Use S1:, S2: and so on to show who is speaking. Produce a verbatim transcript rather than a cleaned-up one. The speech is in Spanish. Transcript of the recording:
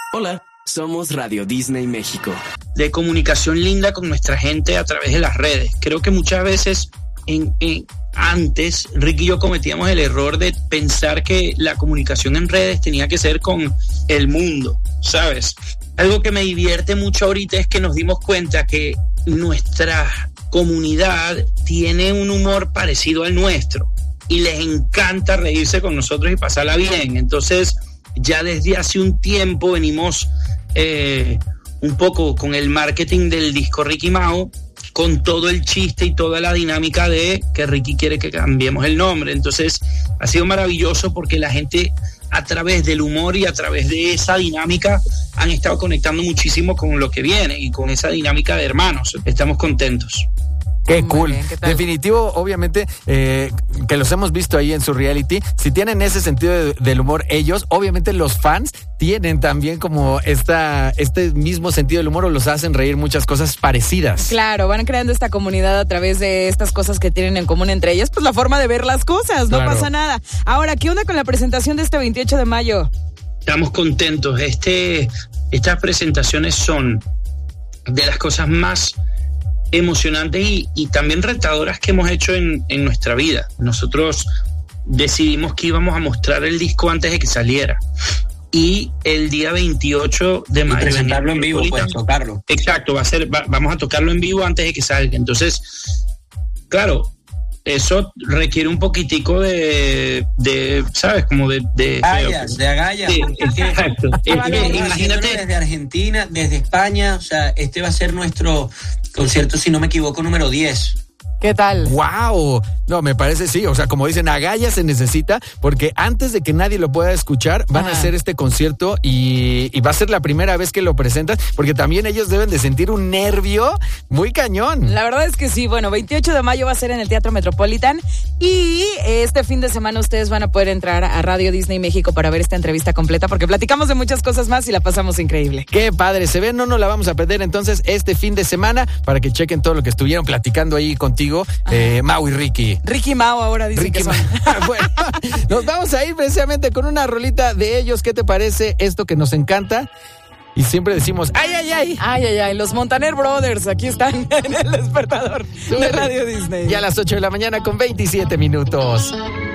S1: Hola, somos Radio Disney México.
S2: De comunicación linda con nuestra gente a través de las redes. Creo que muchas veces en, en, antes Ricky y yo cometíamos el error de pensar que la comunicación en redes tenía que ser con el mundo, ¿sabes? Algo que me divierte mucho ahorita es que nos dimos cuenta que nuestra comunidad tiene un humor parecido al nuestro y les encanta reírse con nosotros y pasarla bien. Entonces, ya desde hace un tiempo venimos eh, un poco con el marketing del disco Ricky Mau, con todo el chiste y toda la dinámica de que Ricky quiere que cambiemos el nombre. Entonces, ha sido maravilloso porque la gente, a través del humor y a través de esa dinámica, han estado conectando muchísimo con lo que viene y con esa dinámica de hermanos. Estamos contentos.
S3: Qué cool. Bien, definitivo, obviamente, eh, que los hemos visto ahí en su reality. Si tienen ese sentido de, del humor ellos, obviamente los fans tienen también como esta, este mismo sentido del humor, o los hacen reír muchas cosas parecidas.
S4: Claro, van creando esta comunidad a través de estas cosas que tienen en común entre ellas, pues la forma de ver las cosas, no claro. pasa nada. Ahora, ¿qué onda con la presentación de este veintiocho de mayo?
S2: Estamos contentos. Este, estas presentaciones son de las cosas más emocionantes y, y también retadoras que hemos hecho en, en nuestra vida. Nosotros decidimos que íbamos a mostrar el disco antes de que saliera, y el día veintiocho de mayo
S5: y presentarlo en vivo, pues tocarlo.
S2: Exacto, va a ser, va, vamos a tocarlo en vivo antes de que salga. Entonces, claro, eso requiere un poquitico de, de ¿sabes? Como de... de
S5: agallas, de agallas.
S2: Sí, exacto.
S5: Imagínate desde Argentina, desde España, o sea, este va a ser nuestro concierto, si no me equivoco, número diez.
S4: ¿Qué tal?
S3: ¡Wow! No, me parece sí, o sea, como dicen, agallas se necesita, porque antes de que nadie lo pueda escuchar, van Ajá. a hacer este concierto y, y va a ser la primera vez que lo presentas, porque también ellos deben de sentir un nervio muy cañón.
S4: La verdad es que sí. Bueno, veintiocho de mayo va a ser en el Teatro Metropolitan, y este fin de semana ustedes van a poder entrar a Radio Disney México para ver esta entrevista completa, porque platicamos de muchas cosas más y la pasamos increíble.
S3: ¡Qué padre! Se ve, no nos la vamos a perder entonces este fin de semana, para que chequen todo lo que estuvieron platicando ahí contigo. Eh, Mau y Ricky.
S4: Ricky Mau ahora dice
S3: Ricky
S4: que son.
S3: Bueno, nos vamos a ir precisamente con una rolita de ellos. ¿Qué te parece esto que nos encanta? Y siempre decimos, ¡ay, ay, ay!
S4: ¡Ay, ay, ay! Los Montaner Brothers, aquí están en el despertador de Radio Disney.
S3: Y a las ocho de la mañana con veintisiete minutos.